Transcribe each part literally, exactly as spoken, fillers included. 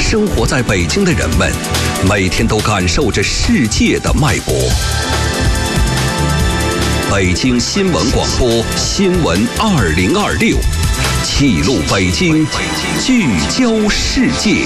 生活在北京的人们，每天都感受着世界的脉搏。北京新闻广播新闻二零二六，记录北京，聚焦世界。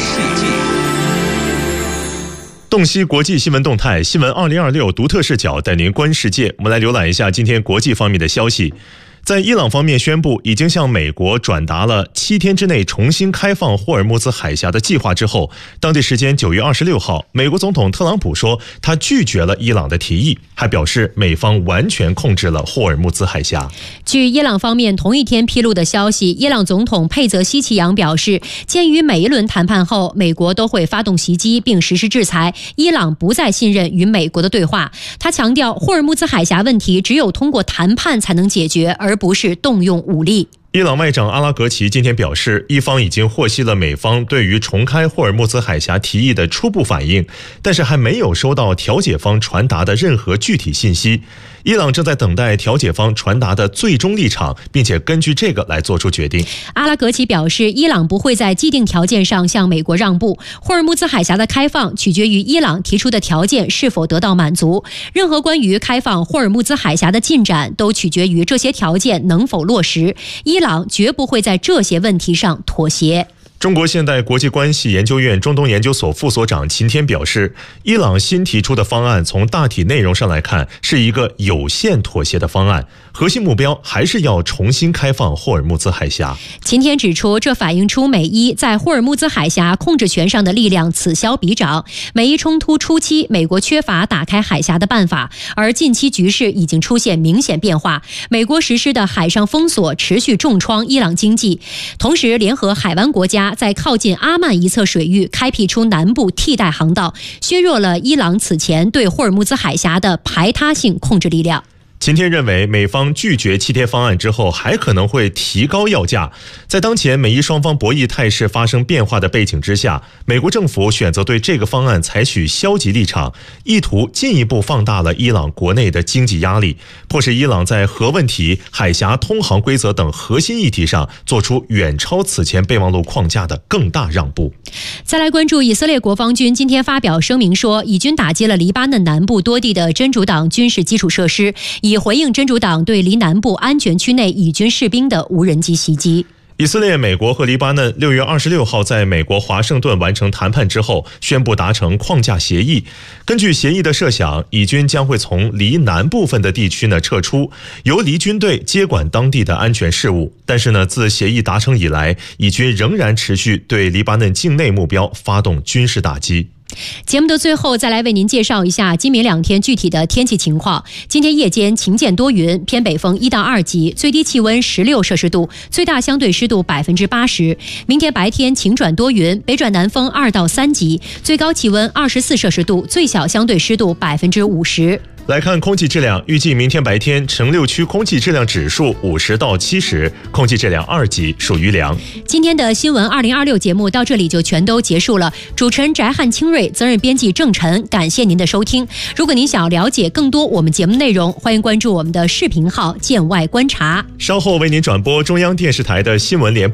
洞悉国际新闻动态，新闻二零二六独特视角带您观世界。我们来浏览一下今天国际方面的消息。在伊朗方面宣布已经向美国转达了七天之内重新开放霍尔木兹海峡的计划之后，当地时间九月二十六号，美国总统特朗普说他拒绝了伊朗的提议，还表示美方完全控制了霍尔木兹海峡。 据伊朗方面同一天披露的消息，伊朗总统佩泽西奇扬表示，鉴于每一轮谈判后美国都会发动袭击并实施制裁，伊朗不再信任与美国的对话。他强调，霍尔木兹海峡问题只有通过谈判才能解决，而不是动用武力。 伊朗外长阿拉格齐今天表示，伊方已经获悉了美方对于重开霍尔木兹海峡提议的初步反应，但是还没有收到调解方传达的任何具体信息。伊朗正在等待调解方传达的最终立场，并且根据这个来做出决定。 阿拉格齐表示，伊朗不会在既定条件上向美国让步，霍尔木兹海峡的开放取决于伊朗提出的条件是否得到满足，任何关于开放霍尔木兹海峡的进展都取决于这些条件能否落实，伊朗绝不会在这些问题上妥协。 中国现代国际关系研究院中东研究所副所长秦天表示，伊朗新提出的方案从大体内容上来看是一个有限妥协的方案，核心目标还是要重新开放霍尔木兹海峡。 秦天指出，这反映出美伊在霍尔木兹海峡控制权上的力量此消彼长。美伊冲突初期，美国缺乏打开海峡的办法，而近期局势已经出现明显变化，美国实施的海上封锁持续重创伊朗经济，同时联合海湾国家在靠近阿曼一侧水域开辟出南部替代航道，削弱了伊朗此前对霍尔木兹海峡的排他性控制力量。 秦天认为，美方拒绝七天方案之后还可能会提高要价。在当前美伊双方博弈态势发生变化的背景之下，美国政府选择对这个方案采取消极立场，意图进一步放大了伊朗国内的经济压力，迫使伊朗在核问题、海峡通航规则等核心议题上做出远超此前备忘录框架的更大让步。 再来关注以色列国防军今天发表声明说，以军打击了黎巴嫩南部多地的真主党军事基础设施，以回应真主党对黎南部安全区内以军士兵的无人机袭击。 以色列、美国和黎巴嫩六月二十六号在美国华盛顿完成谈判之后，宣布达成框架协议。根据协议的设想，以军将会从黎南部分的地区呢撤出，由黎军队接管当地的安全事务。但是呢，自协议达成以来，以军仍然持续对黎巴嫩境内目标发动军事打击。 节目的最后，再来为您介绍一下今明两天具体的天气情况。今天夜间晴间多云，偏北风一到二级，最低气温十六摄氏度，最大相对湿度百分之八十。明天白天晴转多云，北转南风二到三级，最高气温二十四摄氏度，最小相对湿度百分之五十。 来看空气质量，预计明天白天城六区空气质量指数五十到七十，空气质量二级，属于良。 今天的新闻二零二六节目到这里就全都结束了。主持人翟汉清瑞，责任编辑郑晨，感谢您的收听。如果您想要了解更多我们节目内容，欢迎关注我们的视频号“见外观察”。 稍后为您转播中央电视台的新闻联播。